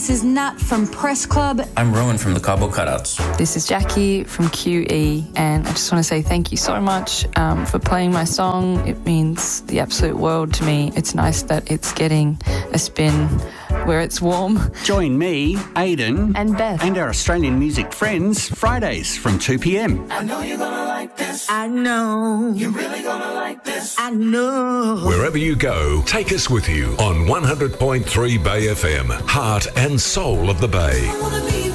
This is Nat from Press Club. I'm Rowan from the Cabo Cutouts. This is Jackie from QE, and I just want to say thank you so much for playing my song. It means the absolute world to me. It's nice that it's getting a spin where it's warm. Join me, Aidan, and Beth, and our Australian music friends Fridays from 2 p.m. I know you're gonna like this. I know. You're really gonna like this. I know. Wherever you go, take us with you on 100.3 Bay FM, heart and soul of the Bay.